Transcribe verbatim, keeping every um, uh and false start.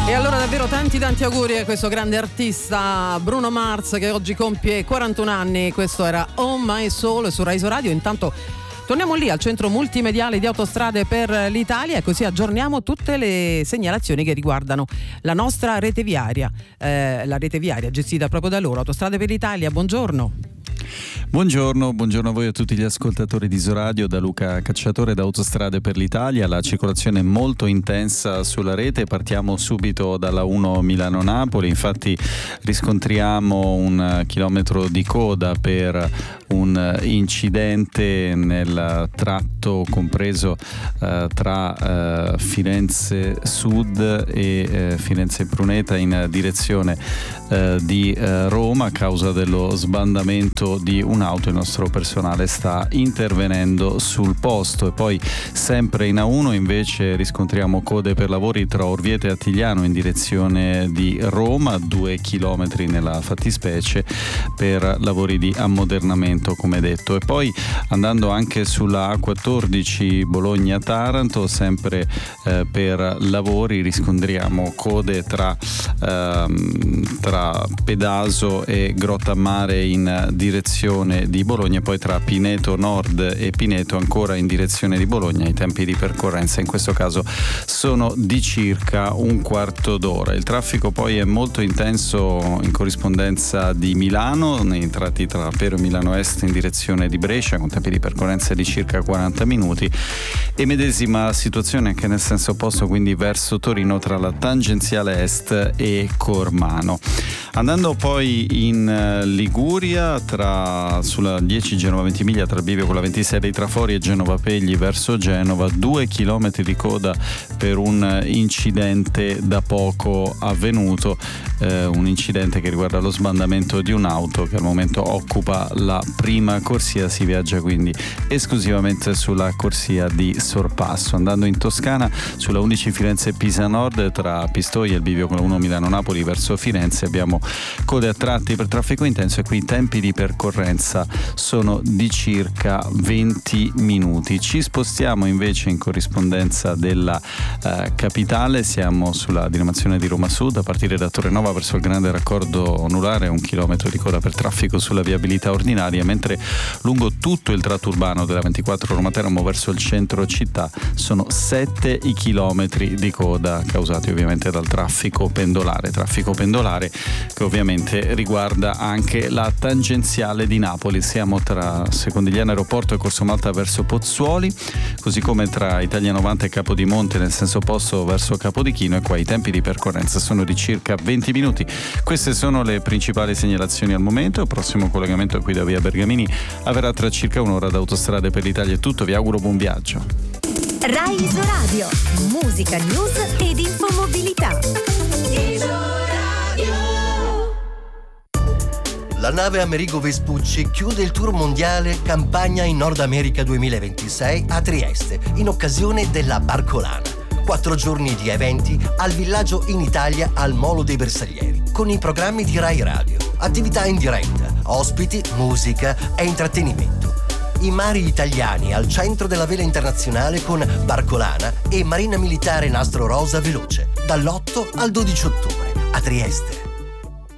E allora davvero tanti tanti auguri a questo grande artista Bruno Mars, che oggi compie quarantuno anni. Questo era On My Soul su Rai Radio. Intanto torniamo lì al centro multimediale di Autostrade per l'Italia e così aggiorniamo tutte le segnalazioni che riguardano la nostra rete viaria, eh, la rete viaria gestita proprio da loro. Autostrade per l'Italia, buongiorno. Buongiorno, buongiorno a voi e a tutti gli ascoltatori di Isoradio. Da Luca Cacciatore da Autostrade per l'Italia. La circolazione è molto intensa sulla rete. Partiamo subito dalla uno Milano-Napoli. Infatti riscontriamo un chilometro di coda per un incidente nel tratto compreso eh, tra eh, Firenze Sud e eh, Firenze Pruneta in direzione eh, di eh, Roma a causa dello sbandamento di un'auto. Il nostro personale sta intervenendo sul posto. E poi sempre in A uno invece riscontriamo code per lavori tra Orvieto e Attigliano in direzione di Roma, due chilometri nella fattispecie per lavori di ammodernamento come detto. E poi andando anche sulla A quattordici Bologna-Taranto, sempre eh, per lavori riscontriamo code tra, ehm, tra Pedaso e Grottammare in direzione di Bologna, poi tra Pineto Nord e Pineto ancora in direzione di Bologna. I tempi di percorrenza in questo caso sono di circa un quarto d'ora. Il traffico poi è molto intenso in corrispondenza di Milano, nei tratti tra Pero e Milano Est in direzione di Brescia con tempi di percorrenza di circa quaranta minuti, e medesima situazione anche nel senso opposto, quindi verso Torino tra la tangenziale est e Cormano. Andando poi in Liguria, tra sulla dieci Genova Ventimiglia tra Bivio con la ventisei dei Trafori e Genova Pegli verso Genova, due chilometri di coda per un incidente da poco avvenuto, eh, un incidente che riguarda lo sbandamento di un'auto che al momento occupa la prima corsia. Si viaggia quindi esclusivamente sulla corsia di sorpasso. Andando in Toscana, sulla undici Firenze Pisa Nord tra Pistoia e il bivio con la uno Milano Napoli verso Firenze abbiamo code a tratti per traffico intenso, e qui i tempi di percorrenza sono di circa venti minuti. Ci spostiamo invece in corrispondenza della eh, capitale. Siamo sulla diramazione di Roma Sud a partire da Torrenova verso il grande raccordo anulare, un chilometro di coda per traffico sulla viabilità ordinaria, mentre lungo tutto il tratto urbano della ventiquattro Roma Teramo verso il centro città sono sette i chilometri di coda causati ovviamente dal traffico pendolare, traffico pendolare che ovviamente riguarda anche la tangenziale di Napoli. Siamo tra Secondigliano Aeroporto e Corso Malta verso Pozzuoli, così come tra Italia novanta e Capodimonte nel senso opposto verso Capodichino, e qua i tempi di percorrenza sono di circa venti minuti. Queste sono le principali segnalazioni al momento. Il prossimo collegamento qui da via Bergamini avverrà tra circa un'ora. Da Autostrade per l'Italia è tutto, vi auguro buon viaggio. Rai Isoradio, musica, news ed infomobilità. La nave Amerigo Vespucci chiude il tour mondiale Campagna in Nord America duemilaventisei a Trieste in occasione della Barcolana. Quattro giorni di eventi al villaggio in Italia al Molo dei Bersaglieri, con i programmi di Rai Radio, attività in diretta, ospiti, musica e intrattenimento. I mari italiani al centro della vela internazionale con Barcolana e Marina Militare Nastro Rosa Veloce, dall'otto al dodici ottobre a Trieste.